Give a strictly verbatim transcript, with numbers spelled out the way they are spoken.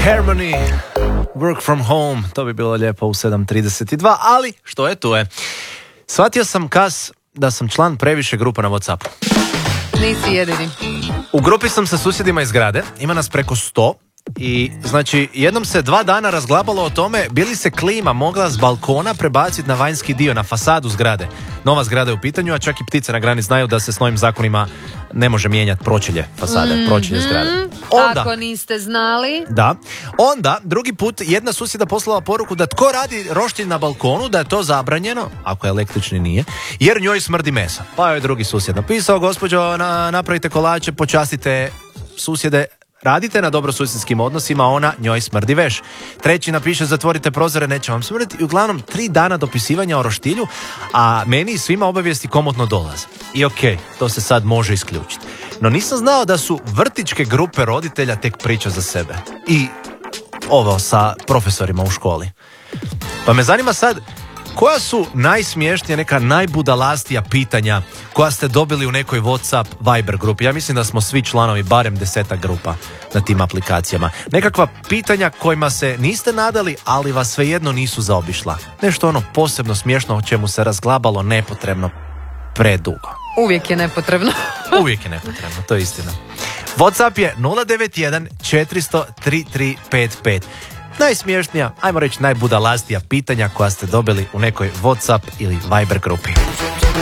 Harmony, Work from home, to bi bilo lijepo u sedam trideset dva, ali što je tu je. Shvatio sam kas da sam član previše grupa na WhatsAppu. Nisi jedini. U grupi sam sa susjedima iz zgrade, ima nas preko sto. I znači jednom se dva dana razglabalo o tome bi li se klima mogla s balkona prebaciti na vanjski dio, na fasadu zgrade. Nova zgrada je u pitanju, a čak i ptice na grani znaju da se s novim zakonima ne može mijenjati pročelje fasade, mm-hmm. pročelje zgrade. Onda, ako niste znali. Da. Onda, drugi put, jedna susjeda poslala poruku da tko radi roštilj na balkonu, da je to zabranjeno, ako je električni nije, jer njoj smrdi mesa. Pa je drugi susjed napisao, gospođo, na, napravite kolače, počastite susjede, radite na dobrosusjedskim odnosima, ona njoj smrdi veš. Treći napiše, zatvorite prozore, neće vam smrditi. I uglavnom, tri dana dopisivanja o roštilju, a meni i svima obavijesti komotno dolaze. I okej, okay, to se sad može isključiti. No nisam znao da su vrtićke grupe roditelja tek priča za sebe. I ovo sa profesorima u školi. Pa me zanima sad, koja su najsmiješnija, neka najbudalastija pitanja koja ste dobili u nekoj WhatsApp, Viber grupi? Ja mislim da smo svi članovi barem desetak grupa na tim aplikacijama. Nekakva pitanja kojima se niste nadali, ali vas svejedno nisu zaobišla. Nešto ono posebno smiješno o čemu se razglabalo nepotrebno predugo. Uvijek je nepotrebno. Uvijek je nepotrebno, to je istina. WhatsApp je nula devet jedan četiri nula nula tri tri pet pet. Najsmiješnija, ajmo reći najbudalastija pitanja koja ste dobili u nekoj WhatsApp ili Viber grupi.